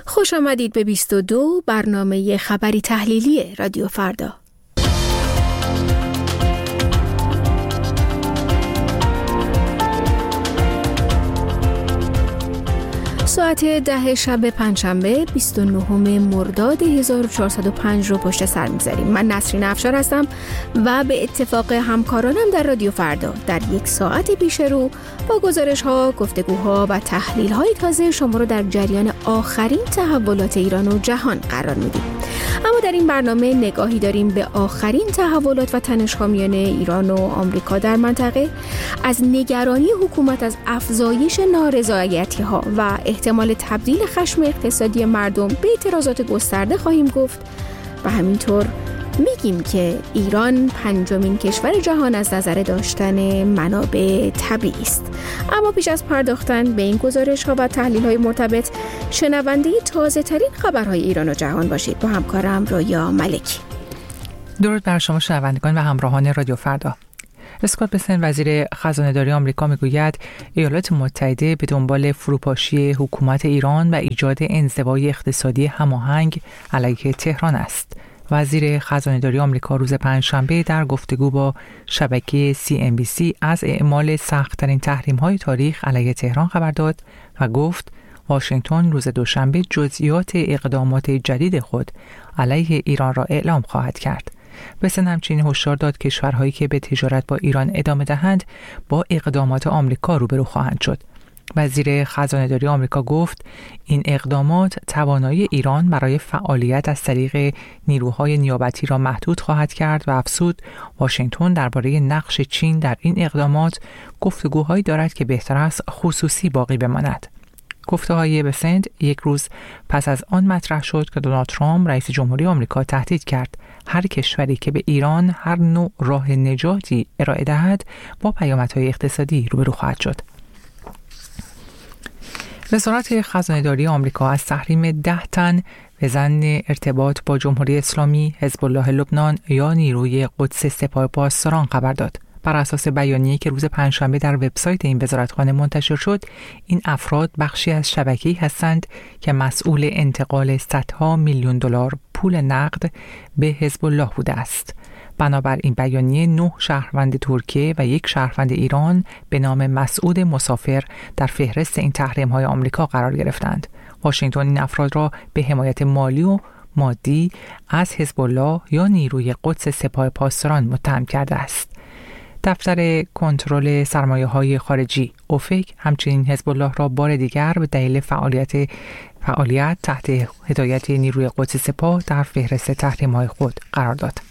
خوش آمدید به 22 برنامه خبری تحلیلی رادیو فردا. ساعت 10 شب پنجشنبه 29 مرداد 1405 رو پشت سر می‌گذاریم. من نسرین افشار هستم و به اتفاق همکارانم در رادیو فردا در یک ساعت پیش رو با گزارش‌ها، گفتگوها و تحلیل‌های تازه شما رو در جریان آخرین تحولات ایران و جهان قرار میدیم. اما در این برنامه نگاهی داریم به آخرین تحولات و تنش‌ها میان ایران و آمریکا در منطقه، از نگرانی حکومت از افزایش نارضایتی‌ها و احتمال تبدیل خشم اقتصادی مردم به اعتراضات گسترده خواهیم گفت و همینطور میگیم که ایران پنجمین کشور جهان از نظر داشتن منابع طبیعی است. اما پیش از پرداختن به این گزارش‌ها و تحلیل‌های مرتبط، شنونده تازه ترین خبرهای ایران و جهان باشید. با همکارم رویا ملکی. درود بر شما شنوندگان و همراهان رادیو فردا. اسکات بسن وزیر خزانه‌داری آمریکا میگوید ایالات متحده به دنبال فروپاشی حکومت ایران و ایجاد انزوای اقتصادی هماهنگ علیه تهران است. وزیر خزانه‌داری آمریکا روز پنجشنبه در گفتگو با شبکه CNBC از اعمال سخت‌ترین تحریم‌های تاریخ علیه تهران خبر داد و گفت واشنگتن روز دوشنبه جزئیات اقدامات جدید خود علیه ایران را اعلام خواهد کرد. بسن همچنین هشدار داد کشورهایی که به تجارت با ایران ادامه دهند با اقدامات آمریکا روبرو خواهند شد. وزیر خزانه‌داری آمریکا گفت این اقدامات توانایی ایران برای فعالیت از طریق نیروهای نیابتی را محدود خواهد کرد و افزود واشنگتن درباره نقش چین در این اقدامات گفتگوهایی دارد که بهتر است خصوصی باقی بماند. گفته‌های بسنت یک روز پس از آن مطرح شد که دونالد ترامپ رئیس جمهوری آمریکا تهدید کرد هر کشوری که به ایران هر نوع راه نجاتی ارائه دهد با پیامدهای اقتصادی روبرو خواهد شد. وزارت خزانه‌داری آمریکا از تحریم 10 تن به ظن ارتباط با جمهوری اسلامی، حزب الله لبنان یا نیروی قدس سپاه پاسداران خبر داد. بر اساس بیانیه‌ای که روز پنجشنبه در وبسایت این وزارتخانه منتشر شد، این افراد بخشی از شبکه‌ای هستند که مسئول انتقال صدها میلیون دلار پول نقد به حزب الله بوده است. بنابر این بیانیه 9 شهروند ترکیه و 1 شهروند ایران به نام مسعود مسافر در فهرست این تحریم‌های آمریکا قرار گرفتند. واشنگتن این افراد را به حمایت مالی و مادی از حزب الله یا نیروی قدس سپاه پاسداران متهم کرده است. دفتر کنترل سرمایه‌های خارجی اوفک همچنین حزب الله را بار دیگر به دلیل فعالیت تحت هدایت نیروی قدس سپاه در فهرست تحریم‌های خود قرار داد.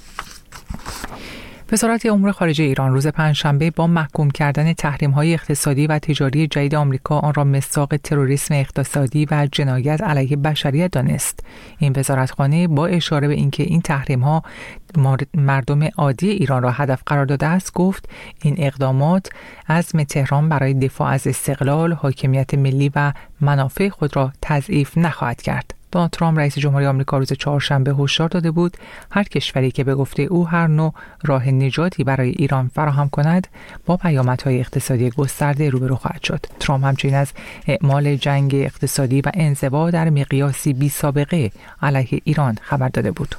وزارت امور خارجه ایران روز پنجشنبه با محکوم کردن تحریم‌های اقتصادی و تجاری جدید آمریکا آن را مصداق تروریسم اقتصادی و جنایت علیه بشریت دانست. این وزارتخانه با اشاره به اینکه این تحریم‌ها مردم عادی ایران را هدف قرار داده است گفت این اقدامات عزم تهران برای دفاع از استقلال، حاکمیت ملی و منافع خود را تضعیف نخواهد کرد. دونالد ترامپ رئیس جمهوری آمریکا روز چهارشنبه هشدار داده بود هر کشوری که به گفته او هر نوع راه نجاتی برای ایران فراهم کند با پیامدهای اقتصادی گسترده روبرو خواهد شد. ترامپ همچنین از اعمال جنگ اقتصادی و انزوا در مقیاسی بی سابقه علیه ایران خبر داده بود.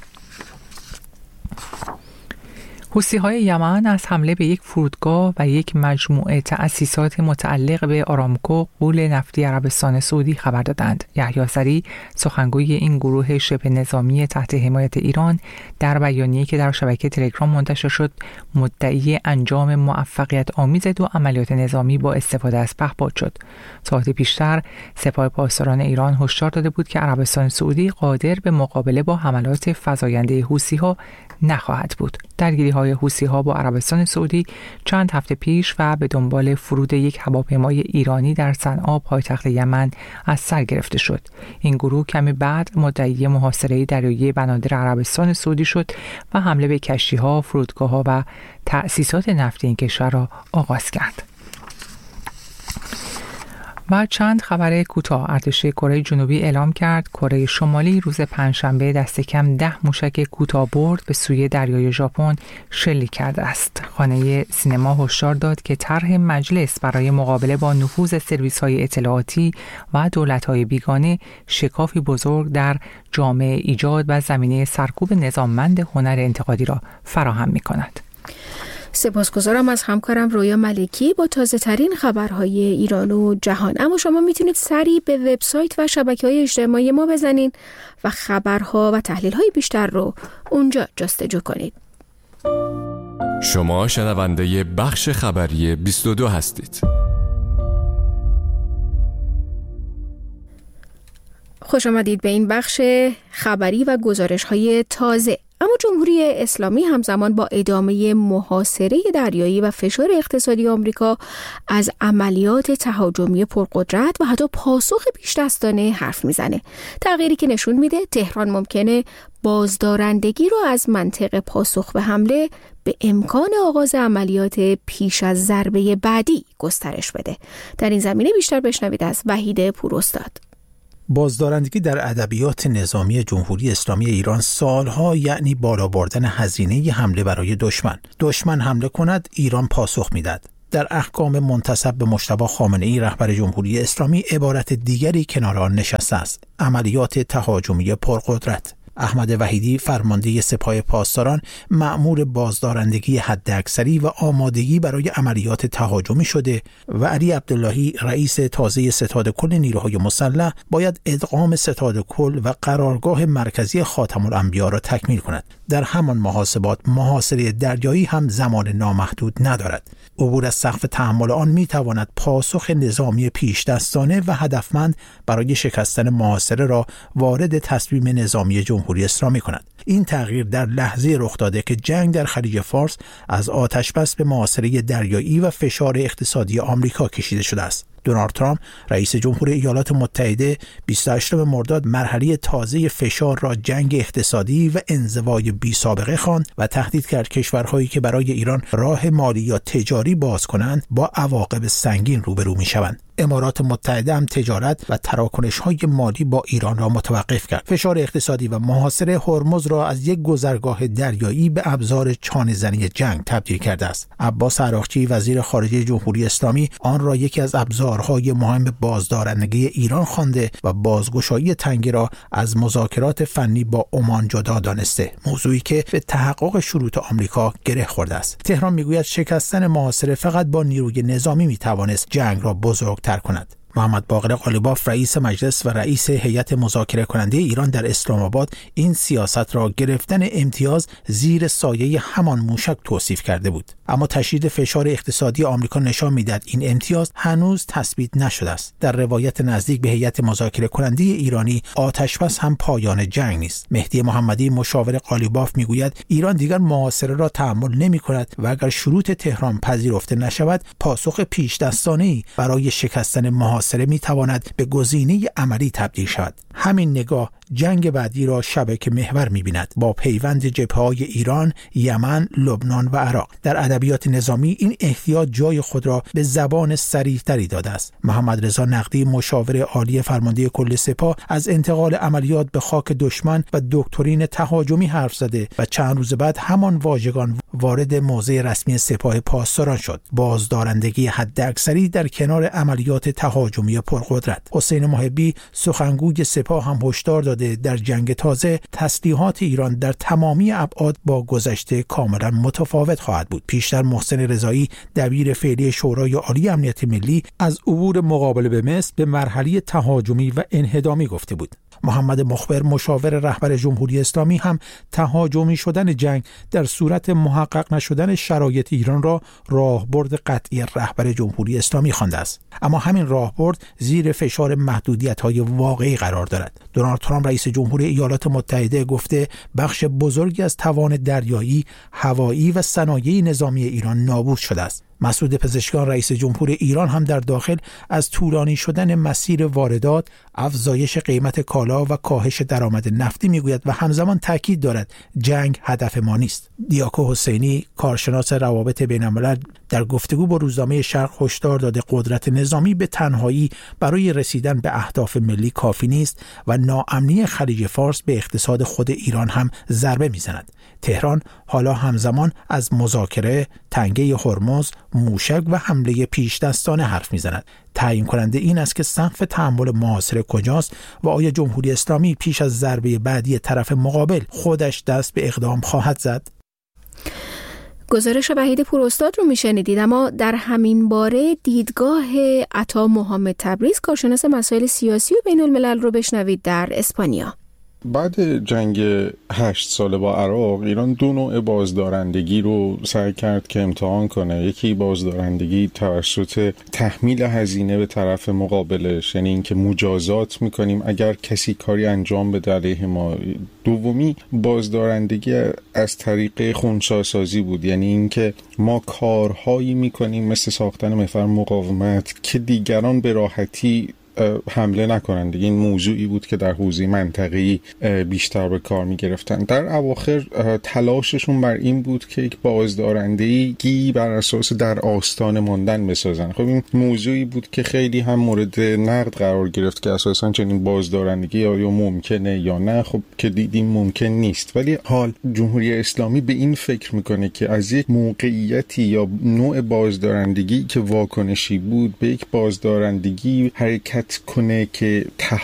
حوثی‌های یمن از حمله به یک فرودگاه و یک مجموعه تأسیسات متعلق به آرامکو غول نفتی عربستان سعودی خبر دادند. یحیی سری سخنگوی این گروه شبه نظامی تحت حمایت ایران در بیانیه‌ای که در شبکه تلگرام منتشر شد مدعی انجام موفقیت آمیز 2 عملیات نظامی با استفاده از پهپاد شد. ساعتی پیشتر سپاه پاسداران ایران هشدار داده بود که عربستان سعودی قادر به مقابله با حملات فزاینده حوثی‌ها نخواهد بود. درگیری‌های حوثی‌ها با عربستان سعودی چند هفته پیش و به دنبال فرود یک هواپیمای ایرانی در صنعا پایتخت یمن از سر گرفته شد. این گروه کمی بعد مدعی محاصره دریایی بنادر عربستان سعودی شد و حمله به کشتی‌ها، فرودگاه‌ها و تأسیسات نفتی این کشور را آغاز کرد. و چند خبر کوتاه. ارتش کره جنوبی اعلام کرد کره شمالی روز پنجشنبه دست کم 10 موشک کوتاه‌برد به سوی دریای ژاپن شلیک کرده است. خانه سینما هشدار داد که طرح مجلس برای مقابله با نفوذ سرویس‌های اطلاعاتی و دولت‌های بیگانه شکافی بزرگ در جامعه ایجاد و زمینه سرکوب نظاممند هنر انتقادی را فراهم می‌کند. سپاسگزارم از همکارم رویا ملکی با تازه ترین خبرهای ایران و جهان. اما شما میتونید سریع به وبسایت و شبکه‌های اجتماعی ما بزنین و خبرها و تحلیل‌های بیشتر رو اونجا جستجو کنید. شما شنونده بخش خبری 22 هستید. خوش آمدید به این بخش خبری و گزارش‌های تازه. اما جمهوری اسلامی همزمان با ادامه محاصره دریایی و فشار اقتصادی آمریکا از عملیات تهاجمی پرقدرت و حتی پاسخ پیش‌دستانه حرف میزنه. تغییری که نشون میده تهران ممکنه بازدارندگی رو از منطق پاسخ به حمله به امکان آغاز عملیات پیش از ضربه بعدی گسترش بده. در این زمینه بیشتر بشنوید از وحید پوراستاد. بازدارندگی در ادبیات نظامی جمهوری اسلامی ایران سالها یعنی بالا بردن هزینه حمله برای دشمن حمله کند ایران پاسخ میداد. در احکام منتسب به مجتبی خامنه‌ای رهبر جمهوری اسلامی عبارت دیگری کنار آن نشسته است: عملیات تهاجمی پرقدرت. احمد وحیدی فرمانده سپاه پاسداران مأمور بازدارندگی حداکثری و آمادگی برای عملیات تهاجمی شده و علی عبداللهی رئیس تازه ستاد کل نیروهای مسلح باید ادغام ستاد کل و قرارگاه مرکزی خاتم الانبیا را تکمیل کند. در همان محاسبات محاصره دریایی هم زمان نامحدود ندارد. عبور از سقف تحمل آن میتواند پاسخ نظامی پیشدستانه و هدفمند برای شکستن محاصره را وارد تصمیم نظامی جمهوری اسلامی کند. این تغییر در لحظه رخ داده که جنگ در خلیج فارس از آتشبس به محاصره دریایی و فشار اقتصادی آمریکا کشیده شده است. دونالد ترامپ رئیس جمهور ایالات متحده 28 مرداد مرحله تازه فشار را جنگ اقتصادی و انزوای بی‌سابقه خواند و تهدید کرد کشورهایی که برای ایران راه مالی یا تجاری باز کنند با عواقب سنگین روبرو می‌شوند. امارات متحده هم تجارت و تراکنش‌های مالی با ایران را متوقف کرد. فشار اقتصادی و محاصره هرمز را از یک گذرگاه دریایی به ابزار چانه‌زنی جنگ تبدیل کرده است. عباس عراقچی وزیر خارجه جمهوری اسلامی آن را یکی از ابزارهای مهم بازدارندگی ایران خوانده و بازگشایی تنگه را از مذاکرات فنی با عمان جدا دانسته، موضوعی که به تحقق شروط آمریکا گره خورده است. تهران میگوید شکستن محاصره فقط با نیروی نظامی میتوانست جنگ را بزرگتر کند. محمد باقر قالیباف رئیس مجلس و رئیس هیئت مذاکره کننده ایران در اسلام آباد این سیاست را گرفتن امتیاز زیر سایه همان موشک توصیف کرده بود. اما تشدید فشار اقتصادی آمریکا نشان می‌دهد این امتیاز هنوز تثبیت نشده است. در روایت نزدیک به هیئت مذاکره کننده ایرانی آتشبس هم پایان جنگ نیست. مهدی محمدی مشاور قالیباف میگوید ایران دیگر محاصره را تحمل نمی‌کند و اگر شروط تهران پذیرفته نشود پاسخ پیش‌دستانه‌ای برای شکستن محاصره می‌تواند به گزینه عملی تبدیل شود. همین نگاه جنگ بعدی را شبکه محور می‌بیند با پیوند جبهه‌های ایران، یمن، لبنان و عراق. در ادبیات نظامی این احتیاط جای خود را به زبان صریح‌تری داده است. محمد رضا نقدی مشاور عالی فرمانده کل سپاه از انتقال عملیات به خاک دشمن و دکترین تهاجمی حرف زده و چند روز بعد همان واژگان وارد موضع رسمی سپاه پاسداران شد: بازدارندگی حداکثری در کنار عملیات تهاجمی پرقدرت. حسین محبی سخنگوی سپاه هم هشدار داده در جنگ تازه تسلیحات ایران در تمامی ابعاد با گذشته کاملا متفاوت خواهد بود. پیشتر محسن رضایی دبیر فعلی شورای عالی امنیت ملی از عبور مقابله به مصر به مرحله تهاجمی و انهدامی گفته بود. محمد مخبر مشاور رهبر جمهوری اسلامی هم تهاجمی شدن جنگ در صورت محقق نشدن شرایط ایران را راهبرد قطعی رهبر جمهوری اسلامی خوانده است. اما همین راهبرد زیر فشار محدودیت‌های واقعی قرار دارد. دونالد ترامپ رئیس جمهور ایالات متحده گفته بخش بزرگی از توان دریایی، هوایی و صنایع نظامی ایران نابود شده است. مسعود پزشکیان رئیس جمهور ایران هم در داخل از طولانی شدن مسیر واردات، افزایش قیمت کالا و کاهش درآمد نفتی میگوید و همزمان تاکید دارد جنگ هدف ما نیست. دیاکو حسینی کارشناس روابط بین‌الملل در گفتگو با روزنامه شرق هشدار داده قدرت نظامی به تنهایی برای رسیدن به اهداف ملی کافی نیست و ناامنی خلیج فارس به اقتصاد خود ایران هم ضربه میزند. تهران حالا همزمان از مذاکره، تنگه هرمز، موشک و حمله پیش دستانه حرف میزند. تعیین کننده این است که سقف تحمل محاصره کجاست و آیا جمهوری اسلامی پیش از ضربه بعدی طرف مقابل خودش دست به اقدام خواهد زد؟ گزارش وحید پوراستاد رو میشنیدید. اما در همین باره دیدگاه عطا محمد تبریز، کارشناس مسائل سیاسی و بین الملل رو بشنوید در اسپانیا. بعد جنگ 8 ساله با عراق، ایران دو نوع بازدارندگی رو سعی کرد که امتحان کنه. یکی بازدارندگی توسط تحمیل هزینه به طرف مقابلش، یعنی اینکه مجازات میکنیم اگر کسی کاری انجام بده علیه ما. دومی بازدارندگی از طریق خنثی‌سازی بود، یعنی اینکه ما کارهایی میکنیم مثل ساختن محور مقاومت که دیگران به راحتی حمله نکنند. این موضوعی بود که در حوزه منطقه‌ای بیشتر به کار می‌گرفتن. در اواخر تلاششون بر این بود که یک بازدارندگی بر اساس در آستانه ماندن بسازن. خب این موضوعی بود که خیلی هم مورد نقد قرار گرفت که اساساً چنین بازدارندگی آیا ممکنه یا نه. خب که دیدیم ممکن نیست، ولی حال جمهوری اسلامی به این فکر میکنه که از یک موقعیتی یا نوع بازدارندگی که واکنشی بود به یک بازدارندگی حرکت کنه که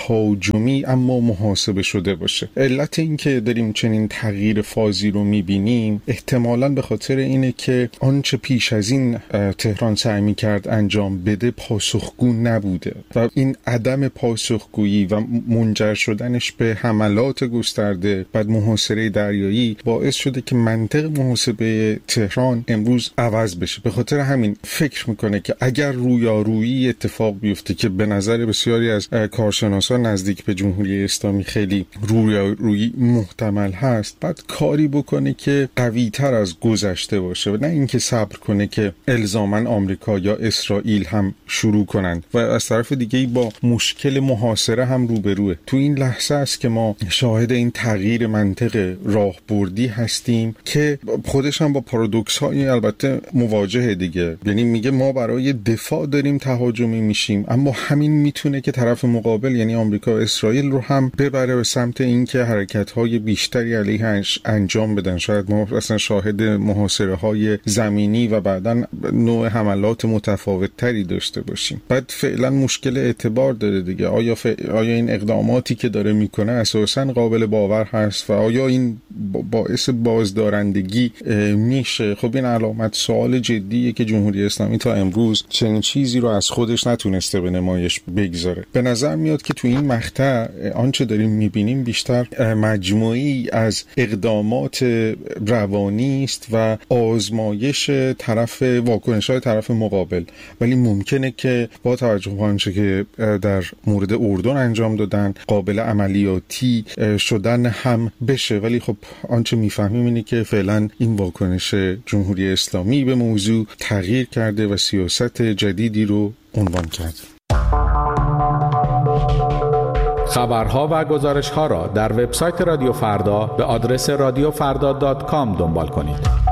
تهاجمی اما محاسبه شده باشه. علت این که داریم چنین تغییر فازی رو میبینیم احتمالاً به خاطر اینه که آنچه پیش از این تهران سعی میکرد انجام بده پاسخگو نبوده و این عدم پاسخگویی و منجر شدنش به حملات گسترده بعد محاصره دریایی باعث شده که منطق محاسبه تهران امروز عوض بشه. به خاطر همین فکر میکنه که اگر رویارویی اتفاق بیفته که به نظر بسیاری از کارشناسان نزدیک به جمهوری اسلامی خیلی روی محتمل هست، بعد کاری بکنه که قوی تر از گذشته باشه و نه اینکه صبر کنه که الزاماً آمریکا یا اسرائیل هم شروع کنند و از طرف دیگه با مشکل محاصره هم روبروه. تو این لحظه است که ما شاهد این تغییر منطق راهبردی هستیم که خودش هم با پارادوکس های البته مواجهه دیگه. یعنی میگه ما برای دفاع داریم تهاجمی میشیم، اما همین میتونه که طرف مقابل یعنی آمریکا و اسرائیل رو هم ببره به سمت اینکه حرکت‌های بیشتری علیهش انجام بدن. شاید ما اصلا شاهد محاصره‌های زمینی و بعداً نوع حملات متفاوت‌تری داشته باشیم. بعد فعلا مشکل اعتبار داره دیگه. آیا این اقداماتی که داره میکنه اساساً قابل باور هست و آیا این باعث بازدارندگی میشه؟ خب این علامت سوال جدیه که جمهوری اسلامی تا امروز چنین چیزی رو از خودش نتونسته به نمایش بگذاره. به نظر میاد که تو این مقطع آنچه داریم میبینیم بیشتر مجموعی از اقدامات روانی است و آزمایش واکنش‌های طرف مقابل، ولی ممکنه که با توجه به آنچه که در مورد اردن انجام دادن قابل عملیاتی شدن هم بشه. ولی خب آنچه میفهمیم اینه که فعلا این واکنش جمهوری اسلامی به موضوع تغییر کرده و سیاست جدیدی رو عنوان کرده. خبرها و گزارش‌ها را در وبسایت رادیو فردا به آدرس radiofarda.com دنبال کنید.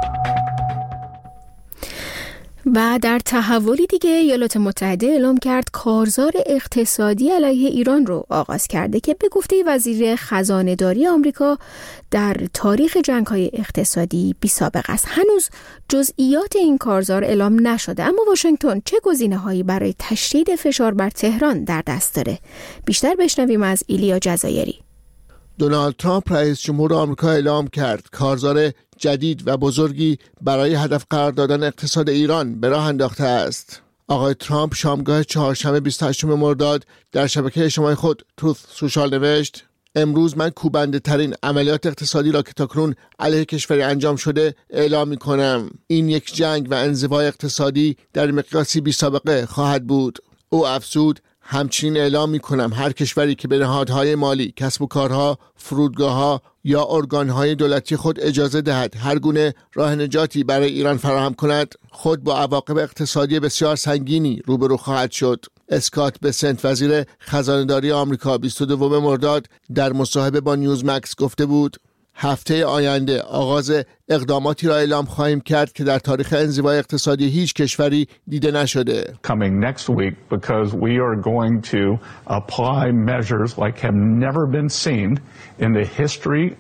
و در تحولی دیگه ایالات متحده اعلام کرد کارزار اقتصادی علیه ایران رو آغاز کرده که به گفته وزیر خزانه‌داری آمریکا در تاریخ جنگ‌های اقتصادی بی‌سابقه است. هنوز جزئیات این کارزار اعلام نشده، اما واشنگتن چه گزینه‌هایی برای تشدید فشار بر تهران در دست داره؟ بیشتر بشنویم از ایلیا جزایری. دونالد ترامپ رئیس جمهور آمریکا اعلام کرد کارزار جدید و بزرگی برای هدف قرار دادن اقتصاد ایران به راه انداخته است. آقای ترامپ شامگاه چهارشنبه 28 مرداد در شبکه اجتماعی خود تروث سوشال نوشت: امروز من کوبنده ترین عملیات اقتصادی را که تاکنون علیه کشوری انجام شده اعلام می کنم. این یک جنگ و انزوای اقتصادی در مقیاسی بی‌سابقه خواهد بود. او افزود: همچنین اعلام می کنم هر کشوری که به نهادهای مالی، کسب و کارها، فرودگاه‌ها یا ارگان‌های دولتی خود اجازه دهد هر گونه راه نجاتی برای ایران فراهم کند، خود با عواقب اقتصادی بسیار سنگینی روبرو خواهد شد. اسکات بسنت وزیر خزانه‌داری آمریکا 22 مرداد در مصاحبه با نیوزمکس گفته بود: هفته آینده آغاز اقداماتی را اعلام خواهیم کرد که در تاریخ انزوای اقتصادی هیچ کشوری دیده نشده. Coming next week because we are going to apply measures like have never been seen in the history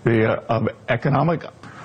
of economic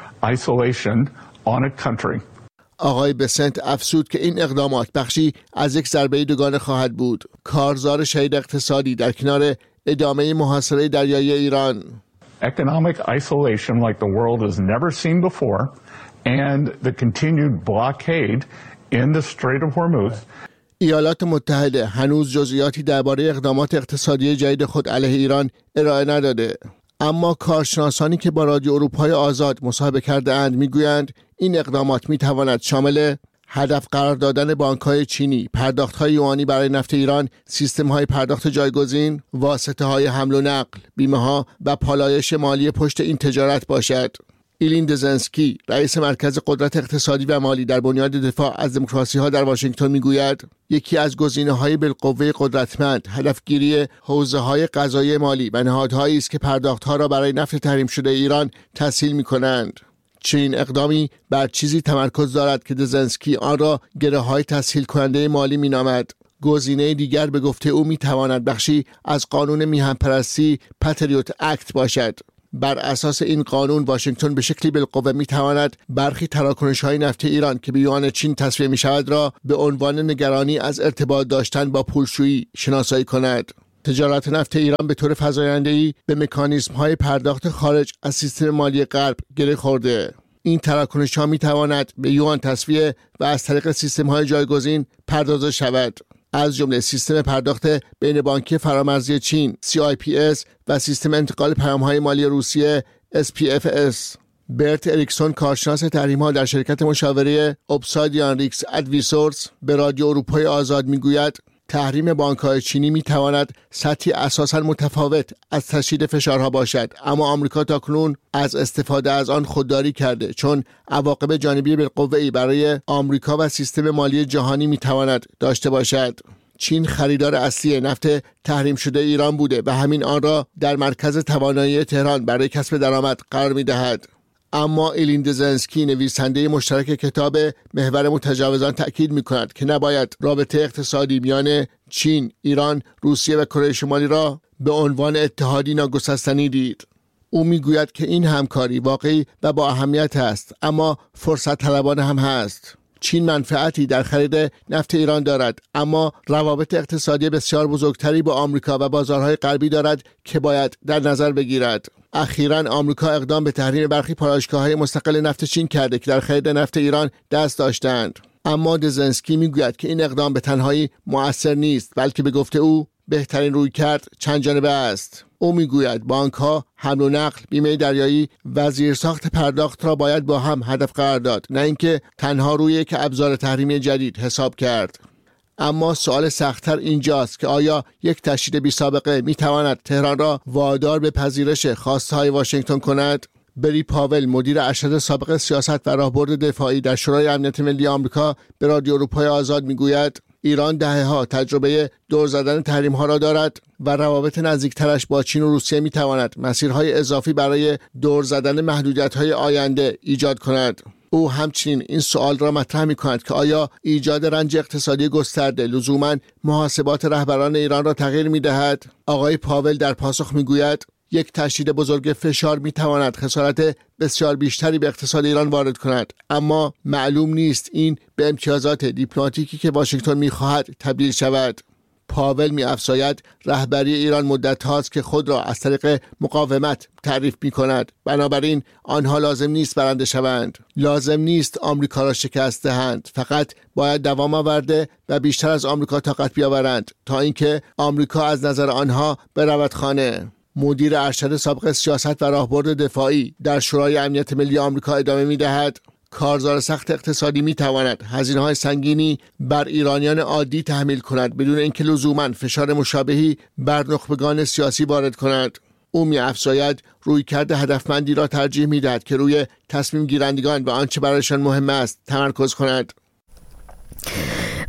isolation on a country. آقای بسنت افزود که این اقدامات بخشی از یک ضربه دوگانه خواهد بود. کارزار شدید اقتصادی در کنار ادامه محاصره دریایی ایران. Economic isolation like the world has never seen before and the continued blockade in the Strait of Hormuz. ایالات متحده هنوز جزئیاتی درباره اقدامات اقتصادی جدید خود علیه ایران ارائه نداده. اما کارشناسانی که با رادیو اروپای آزاد مصاحبه کرده اند میگویند این اقدامات میتواند شامل هدف قرار دادن بانک‌های چینی، پرداخت‌های یوانی برای نفت ایران، سیستم‌های پرداخت جایگزین، واسطه‌های حمل و نقل، بیمه‌ها و پالایش مالی پشت این تجارت باشد. ایلین دزنسکی، رئیس مرکز قدرت اقتصادی و مالی در بنیاد دفاع از دموکراسی‌ها در واشنگتن میگوید یکی از گزینه‌های بالقوه قدرتمند هدفگیری حوزه‌های قضایی مالی و نهادهایی است که پرداخت‌ها را برای نفت تحریم شده ایران تسهیل می‌کنند. چنین اقدامی بر چیزی تمرکز دارد که دزنسکی آن را گره‌های تسهیل کننده مالی می‌نامد. گزینه دیگر به گفته او می‌تواند بخشی از قانون میهن‌پرستی پاتریوت اکت باشد. بر اساس این قانون واشنگتن به شکلی بالقوه می‌تواند برخی تراکنش‌های نفتی ایران که به یوان چین تصفیه می‌شود را به عنوان نگرانی از ارتباط داشتن با پولشویی شناسایی کند. تجارت نفت ایران به طور فزاینده‌ای به مکانیزم‌های پرداخت خارج از سیستم مالی غرب گره خورده. این تراکنش‌ها می‌تواند به یوان تصفیه و از طریق سیستم‌های جایگزین پرداخت شود، از جمله سیستم پرداخت بین بانکی فرامرزی چین CIPS و سیستم انتقال پیام‌های مالی روسیه SPFS. برت اریکسون، کارشناس تحریم‌ها در شرکت مشاوره اوبسایدیان ریکس ادویسورس، به رادیو اروپای آزاد میگوید تحریم بانک‌های چینی می‌تواند سطحی اساساً متفاوت از تشدید فشارها باشد، اما آمریکا تاکنون از استفاده از آن خودداری کرده، چون عواقب جانبی بالقوه‌ای برای آمریکا و سیستم مالی جهانی می‌تواند داشته باشد. چین خریدار اصلی نفت تحریم شده ایران بوده و همین آن را در مرکز توانایی تهران برای کسب درآمد قرار می‌دهد. اما ایلین دزنسکی، نویسنده مشترک کتاب محور متجاوزان، تأکید می‌کند که نباید رابطه اقتصادی میان چین، ایران، روسیه و کره شمالی را به عنوان اتحادی ناگسستنی دید. او میگوید که این همکاری واقعی و با اهمیت است، اما فرصت طلبانه هم هست. چین منفعتی در خرید نفت ایران دارد، اما روابط اقتصادی بسیار بزرگتری با آمریکا و بازارهای غربی دارد که باید در نظر بگیرد. اخیراً آمریکا اقدام به تحریم برخی پالایشگاه‌های مستقل نفت چین کرده که در خرید نفت ایران دست داشتند. اما دزنسکی میگوید که این اقدام به تنهایی مؤثر نیست، بلکه به گفته او بهترین رویکرد چند جانبه است. او میگوید بانک‌ها، حمل و نقل، بیمه دریایی و زیرساخت پرداخت را باید با هم هدف قرار داد، نه اینکه تنها روی یک ابزار تحریمی جدید حساب کرد. اما سوال سخت‌تر اینجاست که آیا یک تشدید بی‌سابقه می‌تواند تهران را وادار به پذیرش خواست‌های واشنگتن کند؟ بری پاول، مدیر ارشد سابق سیاست و راهبرد دفاعی در شورای امنیت ملی آمریکا، به رادیو اروپای آزاد میگوید ایران دهه‌ها تجربه دور زدن تحریم‌ها را دارد و روابط نزدیکترش با چین و روسیه می‌تواند مسیرهای اضافی برای دور زدن محدودیت‌های آینده ایجاد کند. او همچنین این سوال را مطرح می‌کند که آیا ایجاد رنج اقتصادی گسترده لزوماً محاسبات رهبران ایران را تغییر می‌دهد؟ آقای پاول در پاسخ می‌گوید یک تشدید بزرگ فشار می‌تواند خسارت بسیار بیشتری به اقتصاد ایران وارد کند، اما معلوم نیست این به امتیازات دیپلماتیکی که واشنگتن می‌خواهد تبدیل شود. پاول می‌افزاید رهبری ایران مدت هاست که خود را از طریق مقاومت تعریف می‌کند، بنابراین آنها لازم نیست برنده شوند. لازم نیست آمریکا را شکست دهند، فقط باید دوام آورده و بیشتر از آمریکا طاقت بیاورند تا اینکه آمریکا از نظر آنها برود خانه. مدیر ارشد سابق سیاست و راهبرد دفاعی در شورای امنیت ملی آمریکا ادامه می‌دهد کارزار سخت اقتصادی می‌تواند هزینه‌های سنگینی بر ایرانیان عادی تحمیل کند بدون اینکه لزوماً فشار مشابهی بر نخبگان سیاسی وارد کند. او می‌افزاید رویکرد هدفمندی را ترجیح می‌دهد که روی تصمیم گیرندگان و آنچه برایشان مهم است تمرکز کند.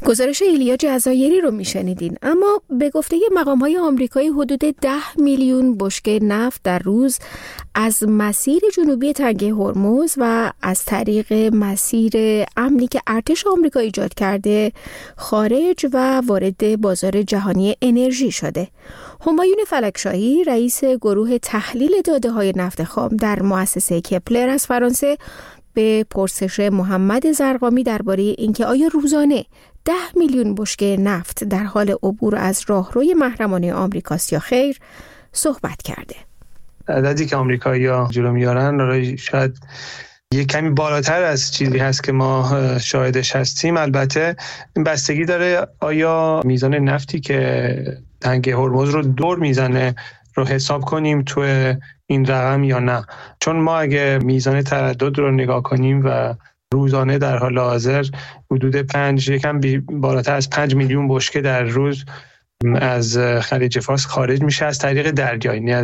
گزارش ایلیا جزایری رو میشنیدین. اما به گفته مقام‌های آمریکایی حدود 10 میلیون بشکه نفت در روز از مسیر جنوبی تنگه هرمز و از طریق مسیر امنی که ارتش آمریکا ایجاد کرده خارج و وارد بازار جهانی انرژی شده. همایون فلکشاهی رئیس گروه تحلیل داده‌های نفت خام در مؤسسه کپلر از فرانسه به پرسش محمد زرقامی درباره اینکه آیا روزانه 10 میلیون بشکه نفت در حال عبور از راهروی محرمانه آمریکاست یا خیر صحبت کرده. عددی که آمریکایی‌ها جلو میارن شاید یه کمی بالاتر از چیزی هست که ما شاهدش هستیم. البته این بستگی داره آیا میزان نفتی که تنگه هرمز رو دور میزنه رو حساب کنیم تو این رقم یا نه. چون ما اگه میزان تردد رو نگاه کنیم و روزانه در حال حاضر حدود یکم بالاتر از 5 میلیون بشکه در روز از خلیج فارس خارج میشه از طریق دریایی، نه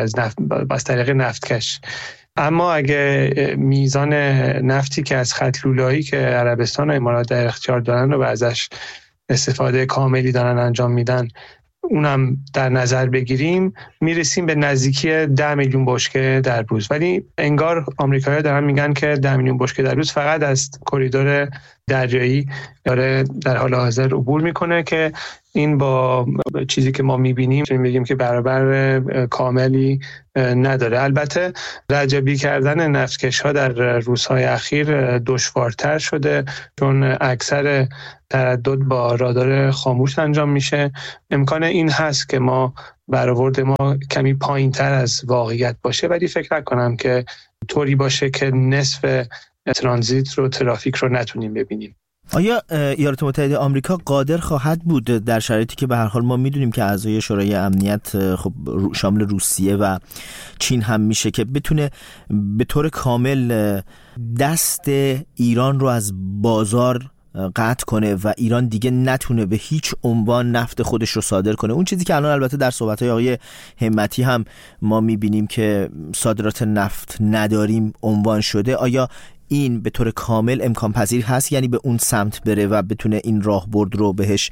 از طریق نفتکش. اما اگه میزان نفتی که از خط لوله‌ای که عربستان و امارات در اختیار دارن و ازش استفاده کاملی دارن انجام میدن اونم در نظر بگیریم، میرسیم به نزدیکی 10 میلیون بشکه در روز. ولی انگار آمریکایی‌ها دارن میگن که 10 میلیون بشکه در روز فقط از کریدور دریایی داره در حال حاضر عبور میکنه که این با چیزی که ما میبینیم میگیم که برابر کاملی نداره. البته رجبی کردن نفتکش ها در روزهای اخیر دشوارتر شده چون اکثر تردد با رادار خاموش انجام میشه. امکان این هست که ما برآورد ما کمی پایین تر از واقعیت باشه، ولی فکر نکنم که طوری باشه که نصف ترانزیت رو، ترافیک رو نتونیم ببینیم. آیا ایالات متحده آمریکا قادر خواهد بود در شرایطی که به هر حال ما میدونیم که اعضای شورای امنیت خب شامل روسیه و چین هم میشه که بتونه به طور کامل دست ایران رو از بازار قطع کنه و ایران دیگه نتونه به هیچ عنوان نفت خودش رو صادر کنه؟ اون چیزی که الان البته در صحبت‌های آقای همتی هم ما میبینیم که صادرات نفت نداریم عنوان شده. آیا این به طور کامل امکان پذیر هست، یعنی به اون سمت بره و بتونه این راهبرد رو بهش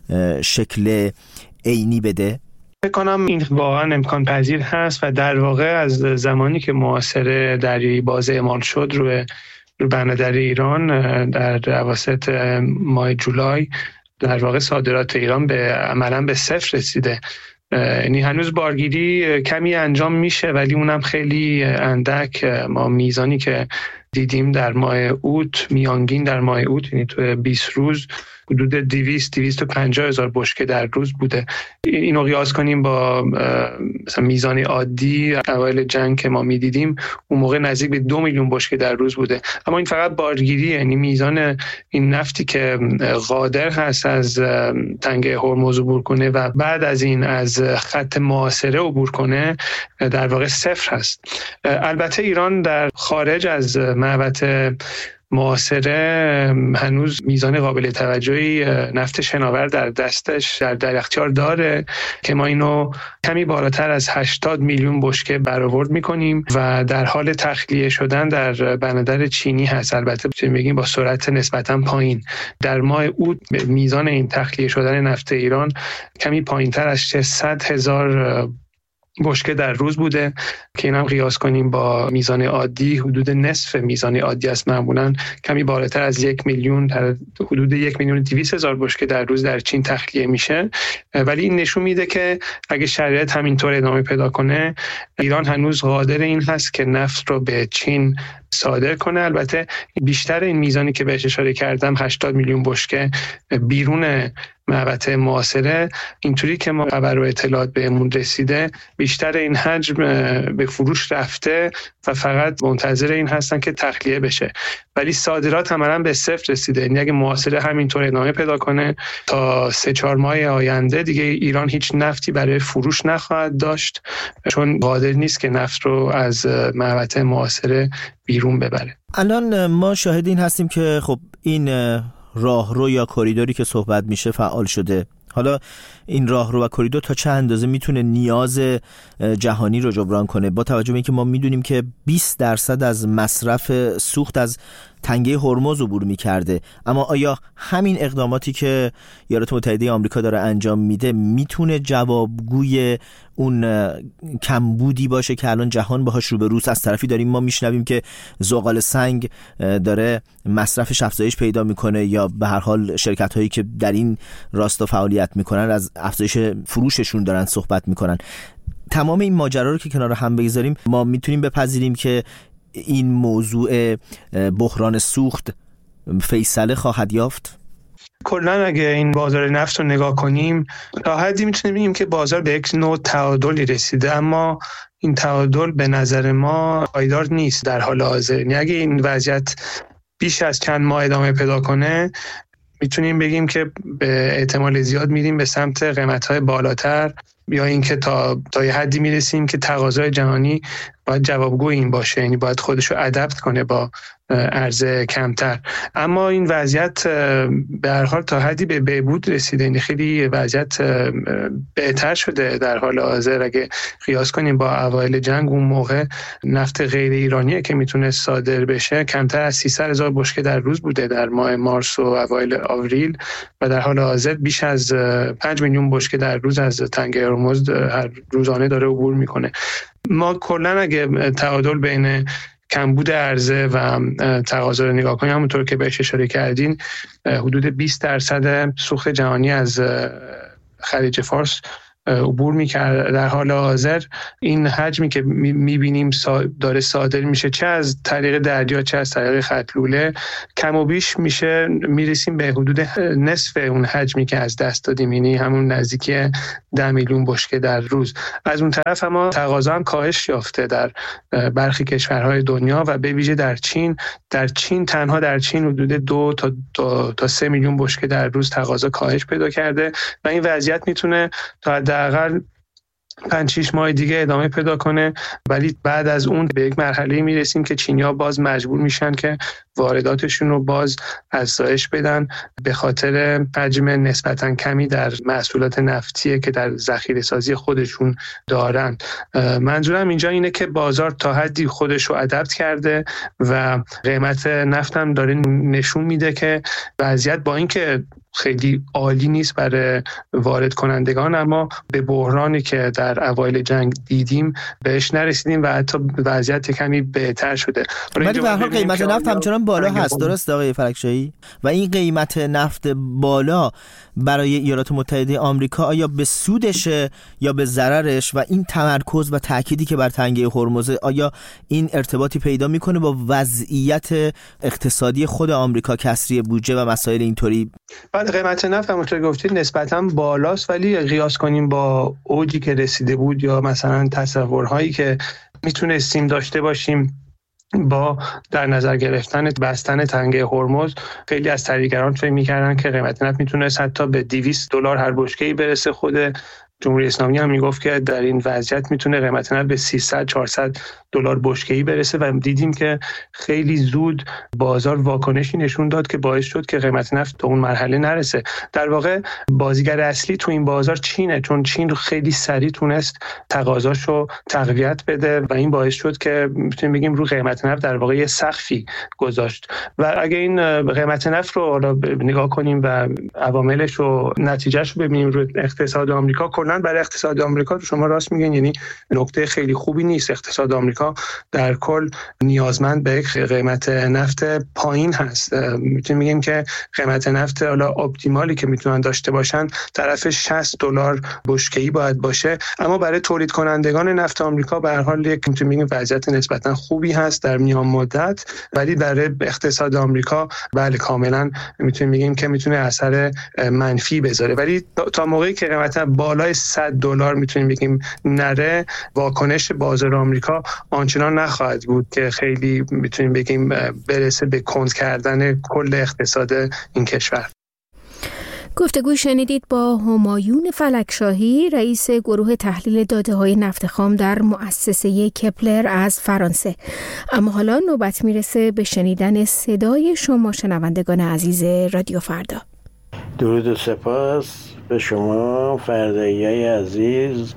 شکل عینی بده؟ فکر کنم این واقعا امکان پذیر هست و در واقع از زمانی که محاصره دریایی باز اعمال شد روی بندر ایران در اواسط ماه جولای، در واقع صادرات ایران عملاً به صفر رسیده. یعنی هنوز بارگیری کمی انجام میشه ولی اونم خیلی اندک. ما میزانی که دیدیم در ماه اوت، میانگین در ماه اوت، یعنی تو 20 روز حدود 250 هزار بشکه در روز بوده. اینو قیاس کنیم با مثلا میزان عادی اوایل جنگ که ما میدیدیم، اون موقع نزدیک به 2 میلیون بشکه در روز بوده. اما این فقط بارگیری، یعنی میزان این نفتی که قادر هست از تنگه هرمز عبور کنه و بعد از این از خط محاصره عبور کنه در واقع صفر هست. البته ایران در خارج از محوطه محاصره هنوز میزان قابل توجهی نفت شناور در دستش در اختیار داره که ما اینو کمی بالاتر از 80 میلیون بشکه برآورد میکنیم و در حال تخلیه شدن در بندر چینی هست. البته میگیم با سرعت نسبتا پایین. در ماه اوت میزان این تخلیه شدن نفت ایران کمی پایینتر از 600 هزار بشکه در روز بوده که اینم قیاس کنیم با میزان عادی، حدود نصف میزان عادی است. معمولا کمی بالاتر از 1 میلیون، حدود 1,200,000 بشکه در روز در چین تخلیه میشه. ولی این نشون میده که اگه شرایط همینطور ادامه پیدا کنه، ایران هنوز قادر این هست که نفت رو به چین صادر کنه. البته بیشتر این میزانی که بهش اشاره کردم 80 میلیون بشکه بیرون محوطه محاصره، اینطوری که ما خبر و اطلاعات بهمون رسیده، بیشتر این حجم به فروش رفته و فقط منتظر این هستن که تخلیه بشه. ولی صادرات عملاً به صفر رسیده. یعنی اگه محاصره همینطور ادامه پیدا کنه تا 3-4 ماه آینده دیگه ایران هیچ نفتی برای فروش نخواهد داشت، چون قادر نیست که نفت رو از محوطه محاصره بیرون ببره. الان ما شاهد این هستیم که خب این راهرو یا کریدوری که صحبت میشه فعال شده. حالا این راهرو و کریدور تا چه اندازه میتونه نیاز جهانی رو جبران کنه، با توجه به اینکه ما میدونیم که 20% از مصرف سوخت از تنگه هرمز عبور می‌کرده. اما آیا همین اقداماتی که ایالات متحده آمریکا داره انجام میده میتونه جوابگوی اون کمبودی باشه که الان جهان باهاش روبروست؟ از طرفی داریم ما میشنویم که زغال سنگ داره مصرفش افزایش پیدا میکنه، یا به هر حال شرکت هایی که در این راستا فعالیت میکنن از افزایش فروششون دارن صحبت میکنن. تمام این ماجرا رو که کنار هم بگذاریم، ما میتونیم بپذیریم که این موضوع بحران سوخت فیصله خواهد یافت؟ کلا اگه این بازار نفت رو نگاه کنیم تا حدی میتونیم بگیم که بازار به یک نوع تعادلی رسیده، اما این تعادل به نظر ما پایدار نیست در حال حاضر. یعنی اگه این وضعیت بیش از چند ماه ادامه پیدا کنه میتونیم بگیم که به احتمال زیاد میریم به سمت قیمت‌های بالاتر، یا اینکه تا یه حدی میرسیم که تقاضای جهانی باید جوابگو این باشه، یعنی باید خودش رو ادپت کنه با عرضه کمتر. اما این وضعیت به هر حال تا حدی به بهبود رسیده، یعنی خیلی وضعیت بهتر شده در حال حاضر. اگه قیاس کنیم با اوایل جنگ، اون موقع نفت غیر ایرانیه که میتونه صادر بشه کمتر از 300,000 بشکه در روز بوده در ماه مارس و اوایل آوریل، و در حال حاضر بیش از 5 میلیون بشکه در روز از تنگه هرمز هر روزانه داره عبور میکنه. ما کلا اگه تعادل بین کمبود عرضه و تقاضا رو نگاه کنیم، همونطور که بهش اشاره کردین، حدود 20% سوخت جهانی از خلیج فارس عبور می‌کرد. در حال حاضر این حجمی که می‌بینیم داره صادر میشه، چه از طریق دریا چه از طریق خط لوله، کم و بیش میرسیم به حدود نصف اون حجمی که از دست دادیم، یعنی همون نزدیکی 10 میلیون بشکه در روز. از اون طرف اما تقاضا هم کاهش یافته در برخی کشورهای دنیا و به ویژه در چین. تنها در چین حدود 2 تا 3 میلیون بشکه در روز تقاضا کاهش پیدا کرده و این وضعیت میتونه تا حداقل 5-6 ماه دیگه ادامه پیدا کنه. ولی بعد از اون به یک مرحله میرسیم که چینی‌ها باز مجبور میشن که وارداتشون رو باز افزایش بدن به خاطر حجم نسبتاً کمی در محصولات نفتیه که در ذخیره سازی خودشون دارن. منظورم اینجا اینه که بازار تا حدی خودش رو ادپت کرده و قیمت نفت هم داره نشون میده که وضعیت با اینکه خیلی عالی نیست برای وارد کنندگان، اما به بحرانی که در اوایل جنگ دیدیم بهش نرسیدیم و حتی وضعیت کمی بهتر شده. ولی به هر حال قیمت نفت همچنان بالا هست، درست آقای فرکشاهی؟ و این قیمت نفت بالا برای ایالات متحده آمریکا آیا به سودشه یا به ضررش؟ و این تمرکز و تأکیدی که بر تنگه هرمز، آیا این ارتباطی پیدا میکنه با وضعیت اقتصادی خود آمریکا، کسری بودجه و مسائل اینطوری؟ قیمت نفت همونطور گفتید نسبتاً بالاست، ولی قیاس کنیم با اوجی که رسیده بود یا مثلا تصورهایی که میتونستیم داشته باشیم با در نظر گرفتن بستن تنگه هرمز، خیلی از تحلیلگران فکر می‌کردن که قیمت نفت میتونه حتی به $200 هر بشکه‌ای برسه. خود جمهوری اسلامی هم میگفت که در این وضعیت میتونه قیمت نفت به $300-400 بشکه‌ای برسه و دیدیم که خیلی زود بازار واکنشی نشون داد که باعث شد که قیمت نفت به اون مرحله نرسه. در واقع بازیگر اصلی تو این بازار چینه، چون چین خیلی سریع تونست تقاضاشو تقویت بده و این باعث شد که میتونیم بگیم رو قیمت نفت در واقع یه سقفی گذاشت. و اگه این قیمت نفت رو حالا نگاه کنیم و عواملش و نتیجهش رو ببینیم رو اقتصاد آمریکا، کلا برای اقتصاد آمریکا شما راست میگین، یعنی نکته خیلی خوبی نیست. اقتصاد آمریکا در کل نیازمند به یک قیمت نفت پایین هست. میتونیم بگیم که قیمت نفت حالا اپتیمالی که میتونن داشته باشن طرف $60 بشکه‌ای باید باشه، اما برای تولید کنندگان نفت آمریکا به هر حال یک میتونیم بگیم وضعیت نسبتا خوبی هست در میان مدت. ولی برای اقتصاد آمریکا بله کاملا میتونیم بگیم که میتونه اثر منفی بذاره. ولی تا موقعی که قیمت بالای $100 میتونیم بگیم نره، واکنش بازار آمریکا آنچنان نخواهد بود که خیلی میتونیم بگیم برسه به کند کردن کل اقتصاد این کشور. گفتگو شنیدید با همایون فلکشاهی، رئیس گروه تحلیل داده‌های نفت خام در مؤسسه کپلر از فرانسه. اما حالا نوبت میرسه به شنیدن صدای شما شنوندگان عزیز رادیو فردا. درود و سپاس به شما فردایی‌های عزیز.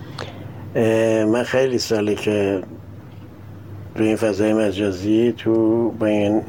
من خیلی ساله که روی این فضای مجازی تو با این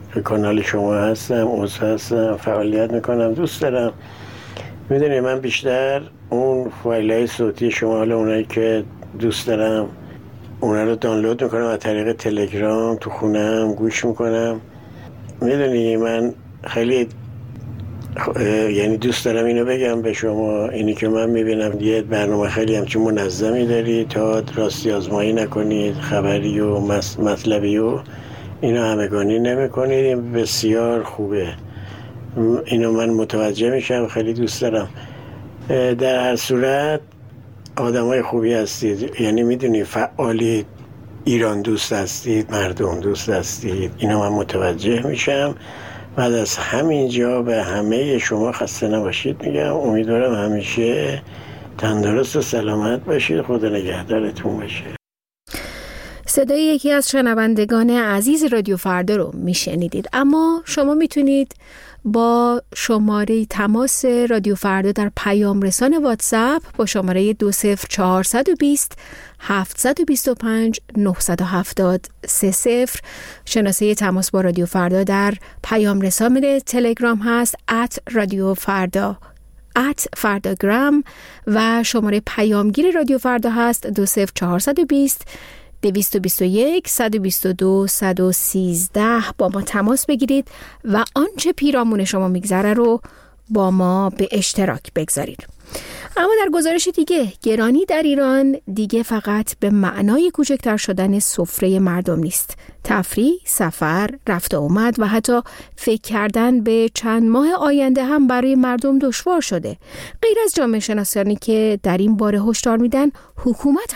کانال شما هستم، عضو هستم، فعالیت میکنم، دوست دارم. میدونی من بیشتر اون فایل‌های صوتی شما، حالا اونایی که دوست دارم اونا رو دانلود میکنم از طریق تلگرام، تو خونم گوش میکنم. میدونی من خیلی یعنی دوست دارم اینو بگم به شما، اینی که من میبینم یه برنامه خیلی همچون منظمی داری تا راستی آزمایی نکنید، خبری و مطلبی و اینو همگانی نمی کنید. این بسیار خوبه، اینو من متوجه میشم، خیلی دوست دارم. در هر صورت آدمای خوبی هستید، یعنی میدونی فعالید، ایران دوست هستید، مردم دوست هستید، اینو من متوجه میشم. بعد از همینجا به همه شما خسته نباشید میگم. امیدوارم همیشه تندرست و سلامت باشید، خدا نگهدارتون باشه. صدای یکی از شنوندگان عزیز رادیو فردا رو میشنیدید، اما شما میتونید با شماره تماس رادیو فردا در پیام رسان واتساپ با شماره 20420 725 970 30 شناسه تماس با رادیو فردا در پیام رسان تلگرام هست @رادیو فردا @فرداگرام و شماره پیامگیر رادیو فردا هست 20420 221 122 113. با ما تماس بگیرید و آنچه پیرامون شما میگذره رو با ما به اشتراک بگذارید. اما در گزارش دیگه، گرانی در ایران دیگه فقط به معنای کوچکتر شدن سفره مردم نیست. تفریح، سفر، رفت و آمد و حتی فکر کردن به چند ماه آینده هم برای مردم دشوار شده. غیر از جامعه شناسانی که در این باره هشدار میدن، حکومت